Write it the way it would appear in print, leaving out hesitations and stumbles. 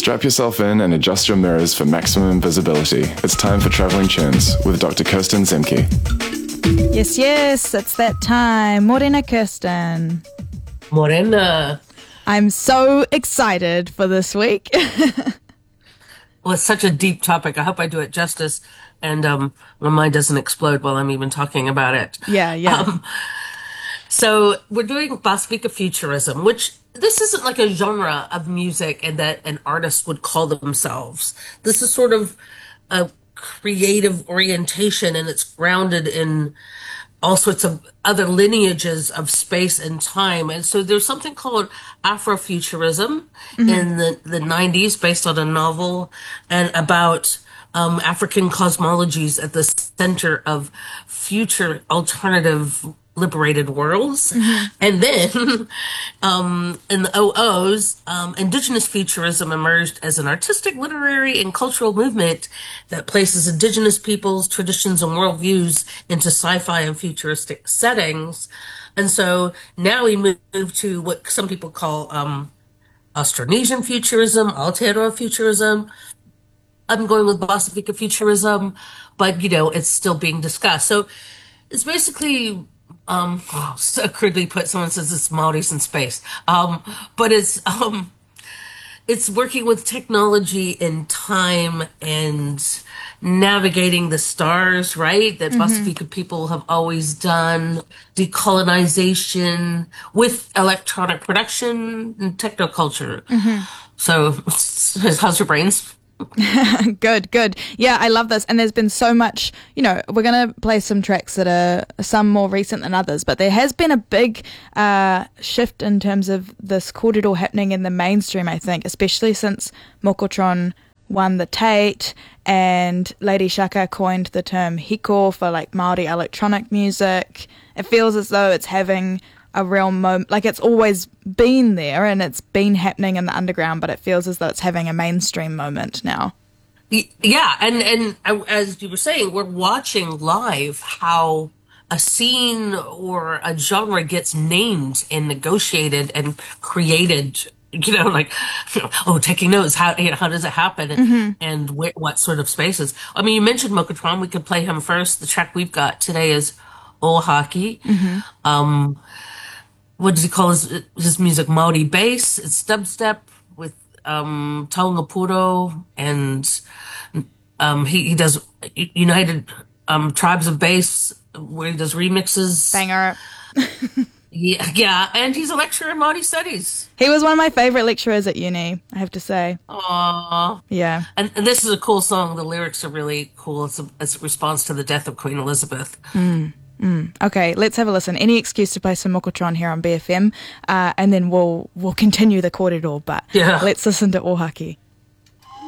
Strap yourself in and adjust your mirrors for maximum visibility. It's time for Traveling Tunes with Dr. Kirsten Zemke. Yes, it's that time. Morena, Kirsten. Morena. I'm so excited for this week. Well, it's such a deep topic. I hope I do it justice and my mind doesn't explode while I'm even talking about it. Yeah. So we're doing Basvika Futurism, which this isn't like a genre of music and that an artist would call themselves. This is sort of a creative orientation, and it's grounded in all sorts of other lineages of space and time. And so there's something called Afrofuturism in the 90s based on a novel and about African cosmologies at the center of future alternative liberated worlds. And then in the OOs, Indigenous Futurism emerged as an artistic, literary, and cultural movement that places Indigenous peoples, traditions, and worldviews into sci-fi and futuristic settings. And so now we move to what some people call Austronesian Futurism, Aotearoa Futurism. I'm going with Basvika Futurism, but, it's still being discussed. So it's basically... so crudely put, someone says it's Maoris in space. But it's working with technology and time and navigating the stars, right? That Basvika people have always done. Decolonization with electronic production and technoculture. So how's your brains? Good. Yeah, I love this. And there's been so much, we're going to play some tracks that are some more recent than others, but there has been a big shift in terms of this kōrero happening in the mainstream, I think, especially since Mokotron won the Tate and Lady Shaka coined the term hiko for like Māori electronic music. It feels as though it's having a real moment, like it's always been there and it's been happening in the underground, but it feels as though it's having a mainstream moment now. Yeah, and as you were saying, we're watching live how a scene or a genre gets named and negotiated and created. Taking notes. How does it happen, and what sort of spaces? I mean, you mentioned Mokotron. We could play him first. The track we've got today is Ohaki. What does he call his music? Maori bass. It's dubstep with taonga puro, and he does United Tribes of Bass, where he does remixes. Banger. Yeah, and he's a lecturer in Māori studies. He was one of my favorite lecturers at uni, I have to say. Aww. Yeah. And this is a cool song. The lyrics are really cool. It's a response to the death of Queen Elizabeth. Okay, let's have a listen. Any excuse to play some Mokotron here on BFM, and then we'll continue the kōrero, but let's listen to Ohaki.